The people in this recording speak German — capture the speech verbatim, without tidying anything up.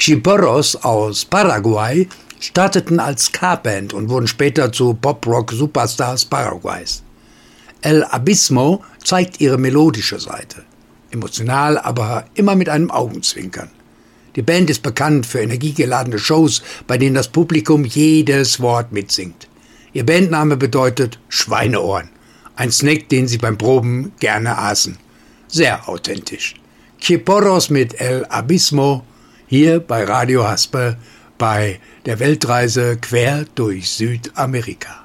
Chiporros aus Paraguay starteten als Ska-Band und wurden später zu Pop-Rock-Superstars Paraguays. El Abismo zeigt ihre melodische Seite, emotional, aber immer mit einem Augenzwinkern. Die Band ist bekannt für energiegeladene Shows, bei denen das Publikum jedes Wort mitsingt. Ihr Bandname bedeutet Schweineohren, ein Snack, den sie beim Proben gerne aßen. Sehr authentisch. Chiporros mit El Abismo, hier bei Radio Haspe, bei der Weltreise quer durch Südamerika.